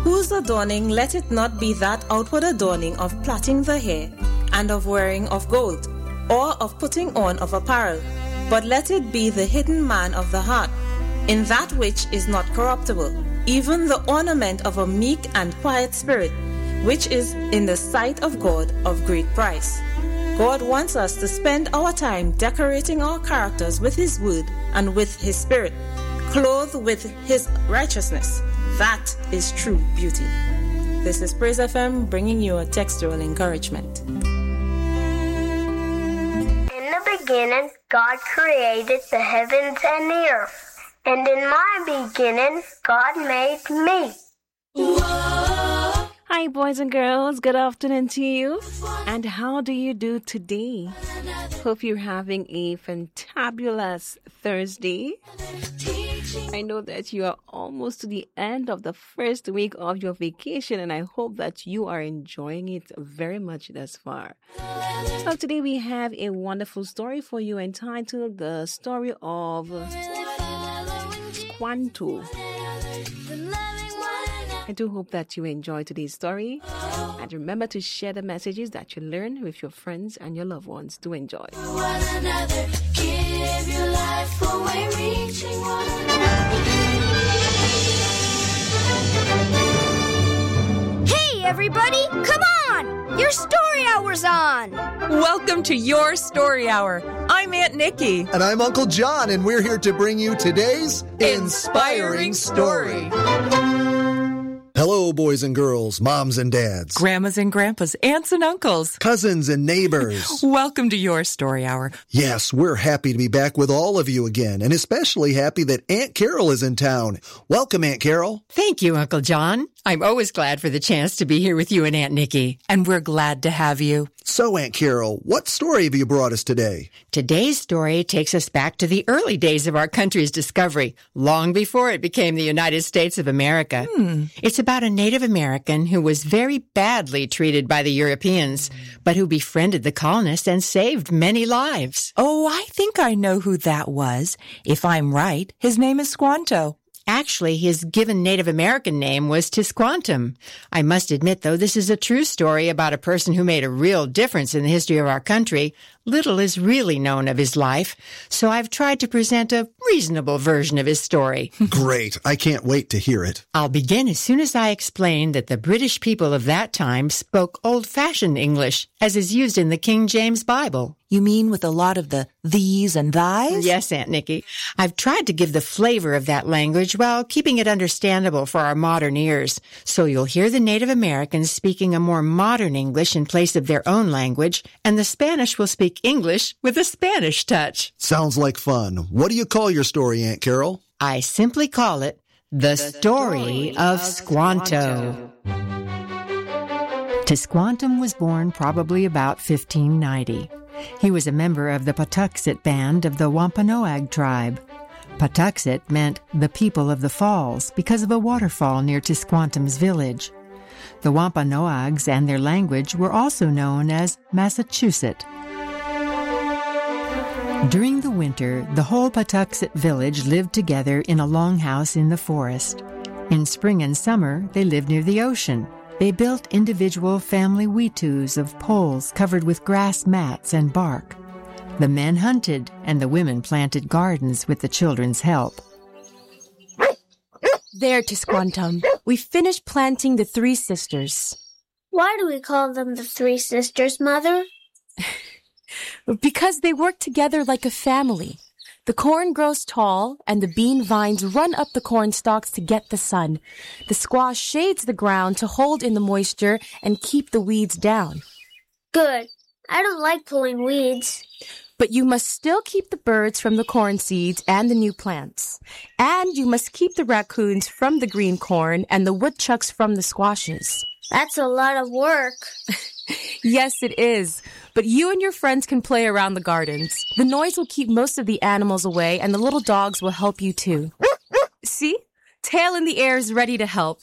Whose adorning let it not be that outward adorning of plaiting the hair, and of wearing of gold, or of putting on of apparel, but let it be the hidden man of the heart, in that which is not corruptible, even the ornament of a meek and quiet spirit, which is in the sight of God of great price. God wants us to spend our time decorating our characters with His word and with His spirit, clothed with His righteousness. That is true beauty. This is Praise FM bringing you a textual encouragement. In the beginning, God created the heavens and the earth. And in my beginning, God made me. Whoa. Hi, boys and girls. Good afternoon to you. And how do you do today? Hope you're having a fantabulous Thursday. I know that you are almost to the end of the first week of your vacation, and I hope that you are enjoying it very much thus far. So today we have a wonderful story for you entitled The Story of Squanto. I do hope that you enjoy today's story. And remember to share the messages that you learn with your friends and your loved ones to enjoy. One another, give your life away, reaching one another. Hey, everybody, come on! Your story hour's on! Welcome to Your Story Hour. I'm Aunt Nikki. And I'm Uncle John, and we're here to bring you today's Inspiring Story. Hello, boys and girls, moms and dads, grandmas and grandpas, aunts and uncles, cousins and neighbors. Welcome to Your Story Hour. Yes, we're happy to be back with all of you again, and especially happy that Aunt Carol is in town. Welcome, Aunt Carol. Thank you, Uncle John. I'm always glad for the chance to be here with you and Aunt Nikki. And we're glad to have you. So, Aunt Carol, what story have you brought us today? Today's story takes us back to the early days of our country's discovery, long before it became the United States of America. It's about a Native American who was very badly treated by the Europeans, but who befriended the colonists and saved many lives. Oh, I think I know who that was. If I'm right, his name is Squanto. Actually, his given Native American name was Tisquantum. I must admit, though, this is a true story about a person who made a real difference in the history of our country. Little is really known of his life, so I've tried to present a reasonable version of his story. Great. I can't wait to hear it. I'll begin as soon as I explain that the British people of that time spoke old-fashioned English, as is used in the King James Bible. You mean with a lot of the these and thys? Yes, Aunt Nikki. I've tried to give the flavor of that language while keeping it understandable for our modern ears. So you'll hear the Native Americans speaking a more modern English in place of their own language, and the Spanish will speak English with a Spanish touch. Sounds like fun. What do you call your story, Aunt Carol? I simply call it The Story of Squanto. Tisquantum was born probably about 1590. He was a member of the Patuxet band of the Wampanoag tribe. Patuxet meant the people of the falls because of a waterfall near Tisquantum's village. The Wampanoags and their language were also known as Massachusetts. During the winter, the whole Patuxet village lived together in a longhouse in the forest. In spring and summer, they lived near the ocean. They built individual family weetus of poles covered with grass mats and bark. The men hunted, and the women planted gardens with the children's help. There, Tisquantum. We finished planting the Three Sisters. Why do we call them the Three Sisters, Mother? Because they work together like a family. The corn grows tall, and the bean vines run up the corn stalks to get the sun. The squash shades the ground to hold in the moisture and keep the weeds down. Good. I don't like pulling weeds. But you must still keep the birds from the corn seeds and the new plants. And you must keep the raccoons from the green corn and the woodchucks from the squashes. That's a lot of work. Yes, it is. But you and your friends can play around the gardens. The noise will keep most of the animals away, and the little dogs will help you too. See? Tail in the air is ready to help.